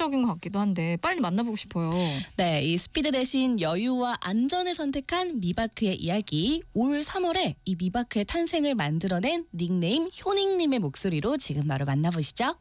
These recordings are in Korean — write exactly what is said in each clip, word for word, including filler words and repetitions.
상징적인 것 같기도 한데 빨리 만나보고 싶어요. 네, 이 스피드 대신 여유와 안전을 선택한 미바크의 이야기. 올 삼월에 이 미바크의 탄생을 만들어낸 닉네임 효닝님의 목소리로 지금 바로 만나보시죠.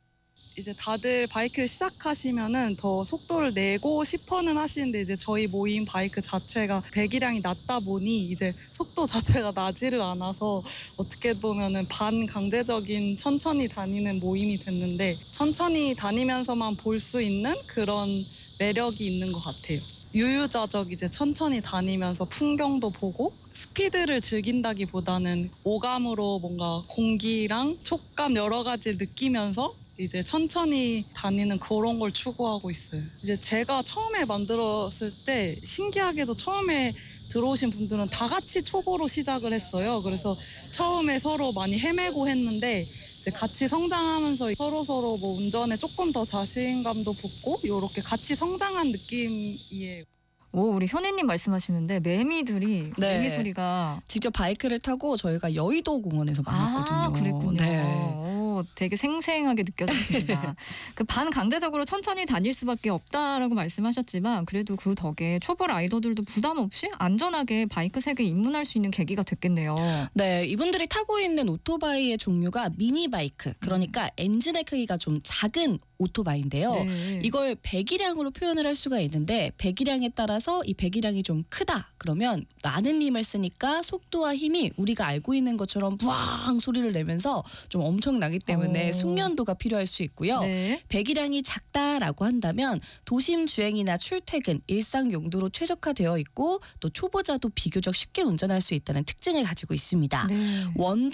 이제 다들 바이크 시작하시면은 더 속도를 내고 싶어는 하시는데 이제 저희 모임 바이크 자체가 배기량이 낮다 보니 이제 속도 자체가 나지를 않아서 어떻게 보면은 반강제적인 천천히 다니는 모임이 됐는데 천천히 다니면서만 볼 수 있는 그런 매력이 있는 것 같아요. 유유자적 이제 천천히 다니면서 풍경도 보고 스피드를 즐긴다기보다는 오감으로 뭔가 공기랑 촉감 여러 가지를 느끼면서 이제 천천히 다니는 그런 걸 추구하고 있어요. 이제 제가 처음에 만들었을 때 신기하게도 처음에 들어오신 분들은 다 같이 초보로 시작을 했어요. 그래서 처음에 서로 많이 헤매고 했는데 이제 같이 성장하면서 서로 서로 뭐 운전에 조금 더 자신감도 붙고 이렇게 같이 성장한 느낌이에요. 오, 우리 현애님 말씀하시는데 매미들이 네. 매미 소리가 직접 바이크를 타고 저희가 여의도 공원에서 만났거든요. 아, 그랬군요. 네. 오, 되게 생생하게 느껴졌습니다. 그 반강제적으로 천천히 다닐 수밖에 없다라고 말씀하셨지만 그래도 그 덕에 초보 라이더들도 부담 없이 안전하게 바이크 세계에 입문할 수 있는 계기가 됐겠네요. 네, 이분들이 타고 있는 오토바이의 종류가 미니바이크, 그러니까 엔진의 크기가 좀 작은 오토바이인데요. 네. 이걸 배기량으로 표현을 할 수가 있는데 배기량에 따라서 이 배기량이 좀 크다 그러면 나는 힘을 쓰니까 속도와 힘이 우리가 알고 있는 것처럼 부앙 소리를 내면서 좀 엄청나기 때문에 오. 숙련도가 필요할 수 있고요. 네. 배기량이 작다라고 한다면 도심 주행이나 출퇴근, 일상 용도로 최적화되어 있고 또 초보자도 비교적 쉽게 운전할 수 있다는 특징을 가지고 있습니다. 네.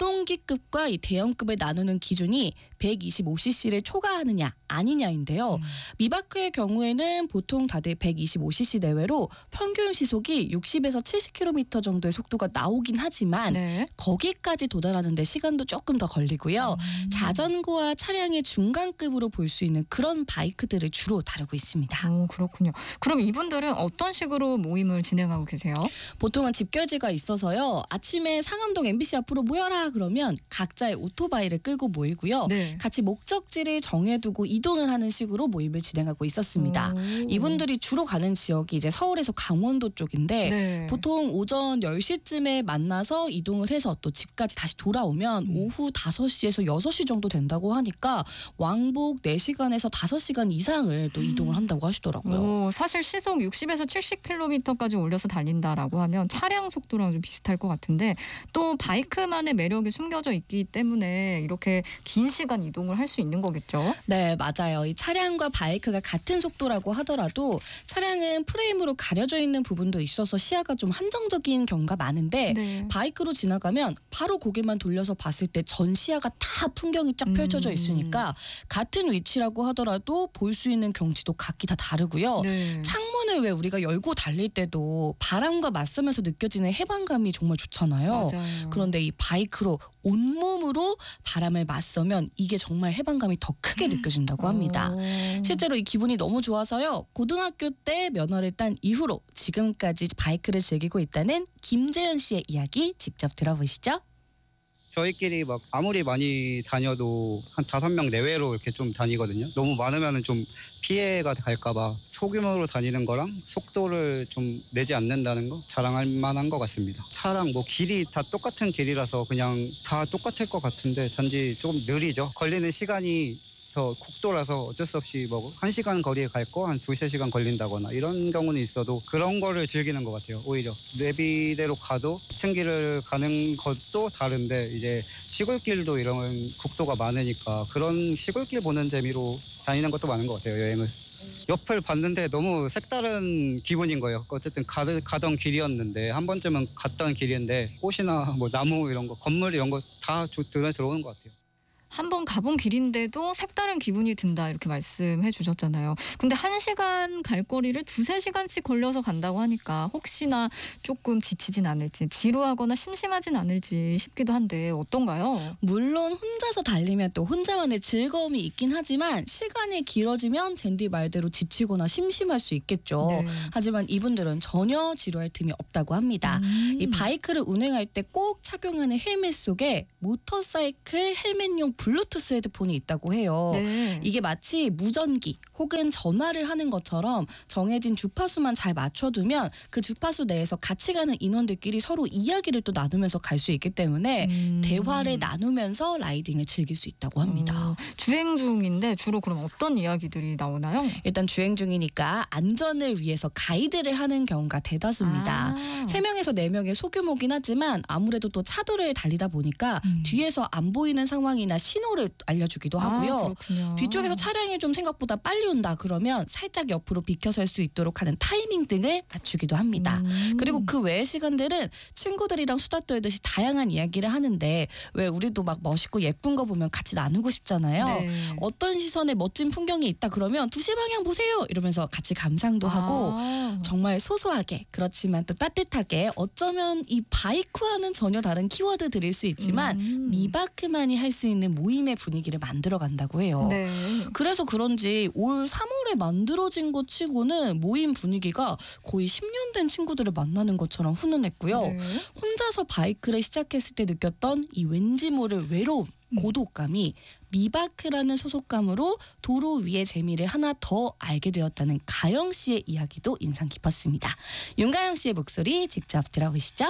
원동기급과 이 대형급을 나누는 기준이 백이십오 씨씨를 초과하느냐 아니냐인데요. 음. 미바크의 경우에는 보통 다들 백이십오 씨씨 내외로 평균 시속이 육십에서 칠십 킬로미터 정도의 속도가 나오긴 하지만 네. 거기까지 도달하는데 시간도 조금 더 걸리고요. 음. 자전거와 차량의 중간급으로 볼 수 있는 그런 바이크들을 주로 다루고 있습니다. 오, 그렇군요. 그럼 이분들은 어떤 식으로 모임을 진행하고 계세요? 보통은 집결지가 있어서요. 아침에 상암동 엠비씨 앞으로 모여라 그러면 각자의 오토바이를 끌고 모이고요. 네. 같이 목적지를 정해두고 이동을 하는 식으로 모임을 진행하고 있었습니다. 오. 이분들이 주로 가는 지역이 이제 서울에서 강원도 쪽인데 네. 보통 오전 열 시쯤에 만나서 이동을 해서 또 집까지 다시 돌아오면 음. 오후 다섯 시에서 여섯 시 정도 된다고 하니까 왕복 네 시간에서 다섯 시간 이상을 또 이동을 한다고 하시더라고요. 오, 사실 시속 육십에서 칠십 킬로미터까지 올려서 달린다라고 하면 차량 속도랑 좀 비슷할 것 같은데 또 바이크만의 매력이 숨겨져 있기 때문에 이렇게 긴 시간 이동을 할 수 있는 거겠죠? 네, 맞아요. 이 차량과 바이크가 같은 속도라고 하더라도 차량은 프레임으로 가려져 있는 부분도 있어서 시야가 좀 한정적인 경우가 많은데 네. 바이크로 지나가면 바로 고개만 돌려서 봤을 때 전 시야가 다 풍경이 쫙 펼쳐져 있으니까 같은 위치라고 하더라도 볼 수 있는 경치도 각기 다 다르고요. 네. 창문을 왜 우리가 열고 달릴 때도 바람과 맞서면서 느껴지는 해방감이 정말 좋잖아요. 맞아요. 그런데 이 바이크로 온몸으로 바람을 맞서면 이게 정말 해방감이 더 크게 느껴진다고 합니다. 오. 실제로 이 기분이 너무 좋아서요. 고등학교 때 면허를 딴 이후로 지금까지 바이크를 즐기고 있다는 김재현 씨의 이야기 직접 들어보시죠. 저희끼리 막 아무리 많이 다녀도 한 다섯 명 내외로 이렇게 좀 다니거든요. 너무 많으면 좀 피해가 갈까봐 소규모로 다니는 거랑 속도를 좀 내지 않는다는 거 자랑할 만한 것 같습니다. 차랑 뭐 길이 다 똑같은 길이라서 그냥 다 똑같을 것 같은데 단지 조금 느리죠. 걸리는 시간이 더 국도라서 어쩔 수 없이 뭐 한 시간 거리에 갈 거 한 두세 시간 걸린다거나 이런 경우는 있어도 그런 거를 즐기는 것 같아요. 오히려 내비대로 가도 같은 길을 가는 것도 다른데 이제 시골길도 이런 국도가 많으니까 그런 시골길 보는 재미로 다니는 것도 많은 것 같아요. 여행을. 옆을 봤는데 너무 색다른 기분인 거예요. 어쨌든 가, 가던 길이었는데 한 번쯤은 갔던 길인데 꽃이나 뭐 나무 이런 거 건물 이런 거 다 들어오는 것 같아요. 한번 가본 길인데도 색다른 기분이 든다 이렇게 말씀해 주셨잖아요. 근데 한 시간 갈 거리를 두세 시간씩 걸려서 간다고 하니까 혹시나 조금 지치진 않을지 지루하거나 심심하진 않을지 싶기도 한데 어떤가요? 물론 혼자서 달리면 또 혼자만의 즐거움이 있긴 하지만 시간이 길어지면 젠디 말대로 지치거나 심심할 수 있겠죠. 네. 하지만 이분들은 전혀 지루할 틈이 없다고 합니다. 음. 이 바이크를 운행할 때 꼭 착용하는 헬멧 속에 모터사이클 헬멧용 블루투스 헤드폰이 있다고 해요. 네. 이게 마치 무전기 혹은 전화를 하는 것처럼 정해진 주파수만 잘 맞춰두면 그 주파수 내에서 같이 가는 인원들끼리 서로 이야기를 또 나누면서 갈 수 있기 때문에 음. 대화를 나누면서 라이딩을 즐길 수 있다고 합니다. 어, 주행 중인데 주로 그럼 어떤 이야기들이 나오나요? 일단 주행 중이니까 안전을 위해서 가이드를 하는 경우가 대다수입니다. 아. 세 명에서 네 명의 소규모긴 하지만 아무래도 또 차도를 달리다 보니까 음. 뒤에서 안 보이는 상황이나 신호를 알려주기도 하고요. 아, 그렇군요. 뒤쪽에서 차량이 좀 생각보다 빨리 온다 그러면 살짝 옆으로 비켜설 수 있도록 하는 타이밍 등을 맞추기도 합니다. 음. 그리고 그 외의 시간들은 친구들이랑 수다 떨듯이 다양한 이야기를 하는데 왜 우리도 막 멋있고 예쁜 거 보면 같이 나누고 싶잖아요. 네. 어떤 시선에 멋진 풍경이 있다 그러면 두 시 방향 보세요 이러면서 같이 감상도 하고 아. 정말 소소하게 그렇지만 또 따뜻하게 어쩌면 이 바이크와는 전혀 다른 키워드들일 수 있지만 음. 미바크만이 할 수 있는 모임의 분위기를 만들어 간다고 해요. 네. 그래서 그런지 올 삼월에 만들어진 것 치고는 모임 분위기가 거의 십 년 된 친구들을 만나는 것처럼 훈훈했고요. 네. 혼자서 바이크를 시작했을 때 느꼈던 이 왠지 모를 외로움, 고독감이 미바크라는 소속감으로 도로 위의 재미를 하나 더 알게 되었다는 가영 씨의 이야기도 인상 깊었습니다. 윤가영 씨의 목소리 직접 들어보시죠.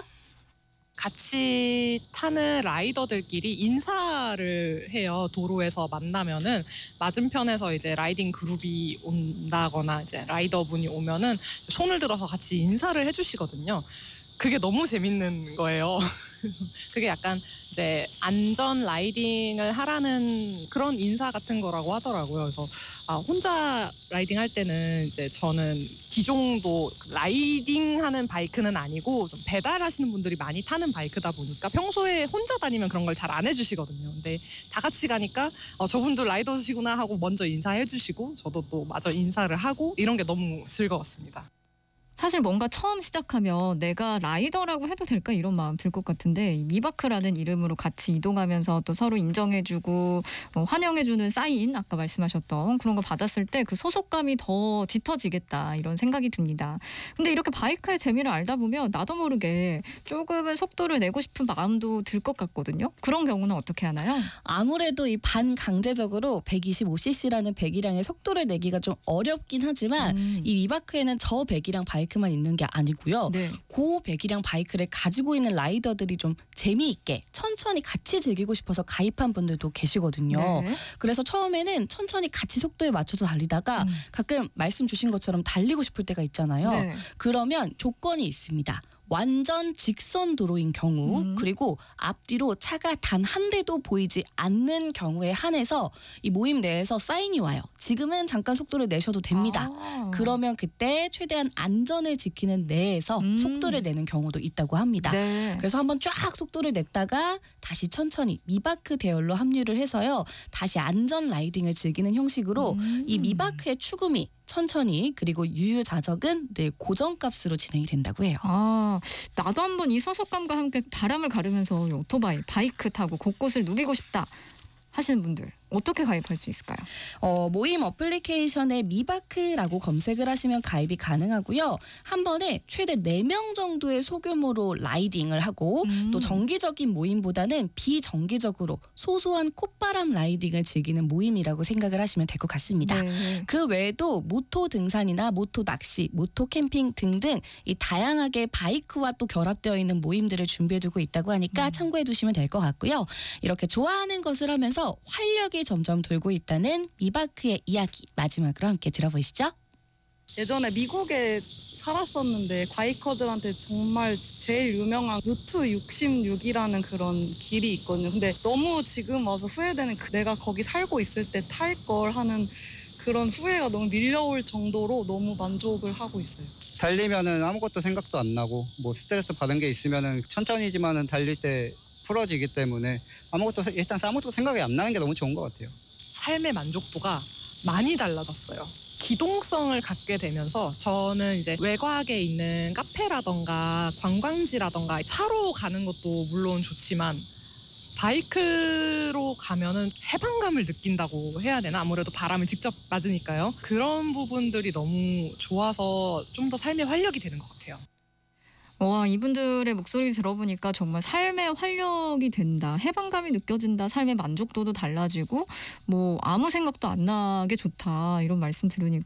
같이 타는 라이더들끼리 인사를 해요. 도로에서 만나면은 맞은편에서 이제 라이딩 그룹이 온다거나 이제 라이더분이 오면은 손을 들어서 같이 인사를 해주시거든요. 그게 너무 재밌는 거예요. 그게 약간 이제 안전 라이딩을 하라는 그런 인사 같은 거라고 하더라고요. 그래서 아, 혼자 라이딩 할 때는 이제 저는 기종도 라이딩하는 바이크는 아니고 좀 배달하시는 분들이 많이 타는 바이크다 보니까 평소에 혼자 다니면 그런 걸 잘 안 해주시거든요. 근데 다 같이 가니까 어, 저분도 라이더시구나 하고 먼저 인사해 주시고 저도 또 마저 인사를 하고 이런 게 너무 즐거웠습니다. 사실 뭔가 처음 시작하면 내가 라이더라고 해도 될까 이런 마음 들 것 같은데 이 미바크라는 이름으로 같이 이동하면서 또 서로 인정해주고 어, 환영해주는 사인 아까 말씀하셨던 그런 거 받았을 때 그 소속감이 더 짙어지겠다 이런 생각이 듭니다. 근데 이렇게 바이크의 재미를 알다 보면 나도 모르게 조금은 속도를 내고 싶은 마음도 들 것 같거든요. 그런 경우는 어떻게 하나요? 아무래도 이 반강제적으로 백이십오 씨씨라는 배기량의 속도를 내기가 좀 어렵긴 하지만 음. 이 미바크에는 저 배기량 바이크만 있는 게 아니고요. 네. 고 배기량 바이크를 가지고 있는 라이더들이 좀 재미있게 천천히 같이 즐기고 싶어서 가입한 분들도 계시거든요. 네. 그래서 처음에는 천천히 같이 속도에 맞춰서 달리다가 음. 가끔 말씀 주신 것처럼 달리고 싶을 때가 있잖아요. 네. 그러면 조건이 있습니다. 완전 직선 도로인 경우 음. 그리고 앞뒤로 차가 단 한 대도 보이지 않는 경우에 한해서 이 모임 내에서 사인이 와요. 지금은 잠깐 속도를 내셔도 됩니다. 아. 그러면 그때 최대한 안전을 지키는 내에서 음. 속도를 내는 경우도 있다고 합니다. 네. 그래서 한번 쫙 속도를 냈다가 다시 천천히 미바크 대열로 합류를 해서요. 다시 안전 라이딩을 즐기는 형식으로 음. 이 미바크의 추금이 천천히 그리고 유유자적은 늘 고정값으로 진행이 된다고 해요. 아, 나도 한번 이 소속감과 함께 바람을 가르면서 이 오토바이, 바이크 타고 곳곳을 누비고 싶다 하시는 분들 어떻게 가입할 수 있을까요? 어, 모임 어플리케이션에 미바크라고 검색을 하시면 가입이 가능하고요. 한 번에 최대 네 명 정도의 소규모로 라이딩을 하고 음. 또 정기적인 모임보다는 비정기적으로 소소한 콧바람 라이딩을 즐기는 모임이라고 생각을 하시면 될 것 같습니다. 네. 그 외에도 모토 등산이나 모토 낚시, 모토 캠핑 등등 이 다양하게 바이크와 또 결합되어 있는 모임들을 준비해두고 있다고 하니까 음. 참고해두시면 될 것 같고요. 이렇게 좋아하는 것을 하면서 활력이 점점 돌고 있다는 미바크의 이야기 마지막으로 함께 들어보시죠. 예전에 미국에 살았었는데 바이커들한테 정말 제일 유명한 루트 육십육이라는 그런 길이 있거든요. 근데 너무 지금 와서 후회되는 그 내가 거기 살고 있을 때 탈 걸 하는 그런 후회가 너무 밀려올 정도로 너무 만족을 하고 있어요. 달리면은 아무것도 생각도 안 나고 뭐 스트레스 받은 게 있으면은 천천히지만은 달릴 때 풀어지기 때문에 아무것도 일단 아무것도 생각이 안 나는 게 너무 좋은 것 같아요. 삶의 만족도가 많이 달라졌어요. 기동성을 갖게 되면서 저는 이제 외곽에 있는 카페라던가 관광지라던가 차로 가는 것도 물론 좋지만 바이크로 가면은 해방감을 느낀다고 해야 되나? 아무래도 바람을 직접 맞으니까요. 그런 부분들이 너무 좋아서 좀 더 삶의 활력이 되는 것 같아요. 와, 이분들의 목소리 들어보니까 정말 삶의 활력이 된다. 해방감이 느껴진다. 삶의 만족도도 달라지고 뭐 아무 생각도 안 나게 좋다. 이런 말씀 들으니까